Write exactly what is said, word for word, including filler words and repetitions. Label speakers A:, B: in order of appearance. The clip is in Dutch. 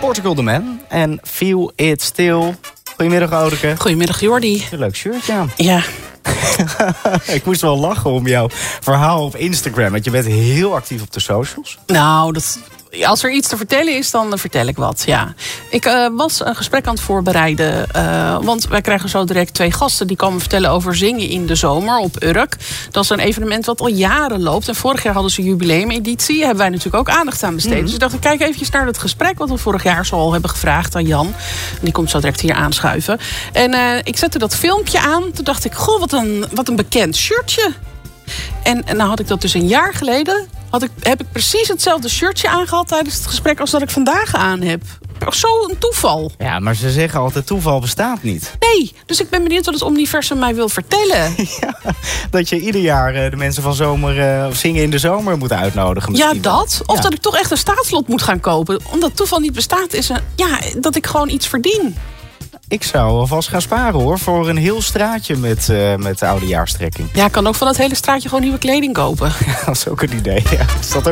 A: Portugal the Man en Feel It Still. Goedemiddag, Audeke.
B: Goedemiddag, Jordi.
A: Een leuk shirtje aan.
B: Ja.
A: Ik moest wel lachen om jouw verhaal op Instagram. Want je bent heel actief op de socials.
B: Nou, dat, als er iets te vertellen is, dan vertel ik wat, ja. Ik uh, was een gesprek aan het voorbereiden. Uh, want wij krijgen zo direct twee gasten die komen vertellen over zingen in de zomer op Urk. Dat is een evenement wat al jaren loopt. En vorig jaar hadden ze een jubileumeditie. Hebben wij natuurlijk ook aandacht aan besteed. Mm-hmm. Dus ik dacht, ik kijk even naar het gesprek wat we vorig jaar zo al hebben gevraagd aan Jan. Die komt zo direct hier aanschuiven. En uh, ik zette dat filmpje aan. Toen dacht ik, goh, wat een, wat een bekend shirtje. En, en nou had ik dat dus een jaar geleden. Had ik, heb ik precies hetzelfde shirtje aangehad tijdens het gesprek als dat ik vandaag aan heb. Zo'n toeval.
A: Ja, maar ze zeggen altijd toeval bestaat niet.
B: Nee, dus ik ben benieuwd wat het universum mij wil vertellen.
A: Ja, dat je ieder jaar uh, de mensen van zomer uh, zingen in de zomer moet uitnodigen.
B: Ja, dat. Of
A: ja.
B: dat ik toch echt een staatslot moet gaan kopen. Omdat toeval niet bestaat, is een, ja, dat ik gewoon iets verdien.
A: Ik zou alvast gaan sparen, hoor, voor een heel straatje met, uh, met de oudejaarstrekking.
B: Ja, ik kan ook van dat hele straatje gewoon nieuwe kleding kopen.
A: Ja, dat is ook een idee. Ja. Is dat ook